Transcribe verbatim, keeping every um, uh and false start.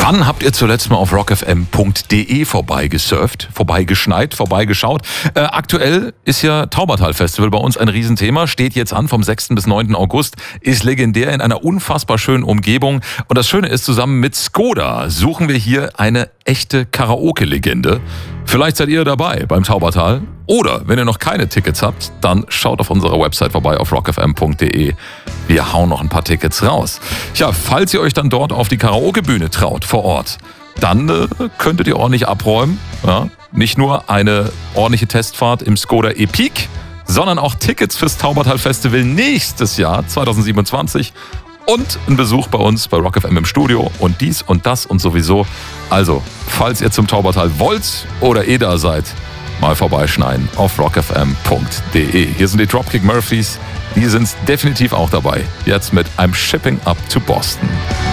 Wann habt ihr zuletzt mal auf rock f m punkt d e vorbeigesurft, vorbeigeschneit, vorbeigeschaut? Äh, aktuell ist ja Taubertal-Festival bei uns ein Riesenthema, steht jetzt an vom sechsten bis neunten August, ist legendär in einer unfassbar schönen Umgebung. Und das Schöne ist, zusammen mit Skoda suchen wir hier eine echte Karaoke-Legende. Vielleicht seid ihr dabei beim Taubertal. Oder wenn ihr noch keine Tickets habt, dann schaut auf unserer Website vorbei auf rock f m punkt d e. Wir hauen noch ein paar Tickets raus. Ja, falls ihr euch dann dort auf die Karaoke-Bühne traut vor Ort, dann äh, könntet ihr ordentlich abräumen. Ja? Nicht nur eine ordentliche Testfahrt im Skoda Epiq, sondern auch Tickets fürs Taubertal-Festival nächstes Jahr, zwanzig siebenundzwanzig. Und ein Besuch bei uns bei Rock F M im Studio und dies und das und sowieso. Also, falls ihr zum Taubertal wollt oder eh da seid, mal vorbeischneiden auf rock f m punkt d e. Hier sind die Dropkick Murphys. Die sind definitiv auch dabei. Jetzt mit I'm Shipping Up to Boston.